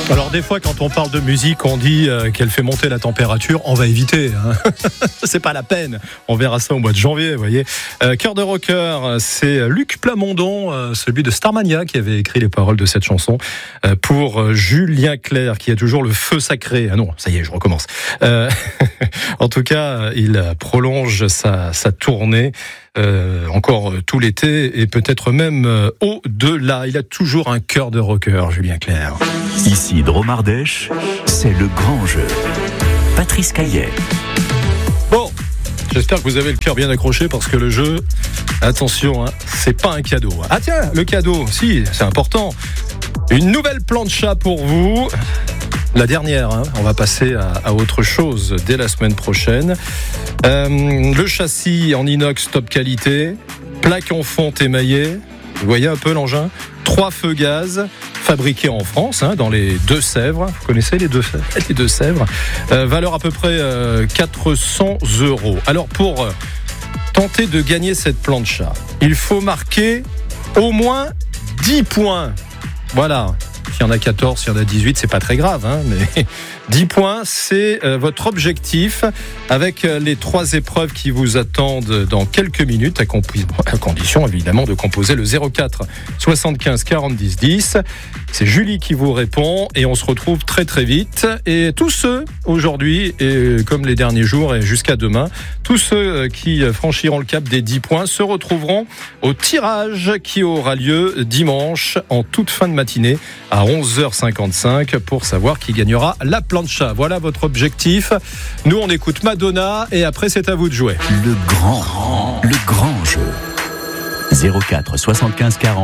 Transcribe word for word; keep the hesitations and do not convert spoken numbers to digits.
Alors des fois quand on parle de musique on dit euh, qu'elle fait monter la température, on va éviter hein. C'est pas la peine, on verra ça au mois de janvier, vous voyez. euh, Cœur de rocker, c'est Luc Plamondon, euh, celui de Starmania qui avait écrit les paroles de cette chanson euh, pour euh, Julien Clerc qui a toujours le feu sacré. Ah non, ça y est, je recommence. euh, En tout cas, il prolonge sa, sa tournée Euh, encore euh, tout l'été et peut-être même euh, au-delà. Il a toujours un cœur de rocker, Julien Clerc. Ici Dromardèche, c'est le grand jeu. Patrice Caillet. Bon, j'espère que vous avez le cœur bien accroché parce que le jeu, attention, hein, c'est pas un cadeau. Ah tiens, le cadeau, si, c'est important. Une nouvelle plancha pour vous. La dernière, hein. On va passer à, à autre chose dès la semaine prochaine. Euh, le châssis en inox top qualité, plaque en fonte émaillée. Vous voyez un peu l'engin. Trois feux gaz, fabriqués en France, hein, dans les Deux-Sèvres. Vous connaissez les Deux-Sèvres, les Deux-Sèvres. Euh, valeur à peu près euh, quatre cents euros. Alors pour euh, tenter de gagner cette plancha, il faut marquer au moins dix points. Voilà. S'il y en a quatorze, s'il y en a dix-huit, c'est pas très grave, hein, mais dix points, c'est euh, votre objectif avec euh, les trois épreuves qui vous attendent dans quelques minutes, à, comp- à condition évidemment de composer le zéro quatre soixante-quinze quarante-dix dix. C'est Julie qui vous répond et on se retrouve très très vite. Et tous ceux aujourd'hui, et comme les derniers jours et jusqu'à demain, tous ceux qui franchiront le cap des dix points se retrouveront au tirage qui aura lieu dimanche en toute fin de matinée à onze heures cinquante-cinq pour savoir qui gagnera la plancha. Voilà votre objectif. Nous, on écoute Madonna et après, c'est à vous de jouer. Le grand, le grand jeu. zéro quatre soixante-quinze quarante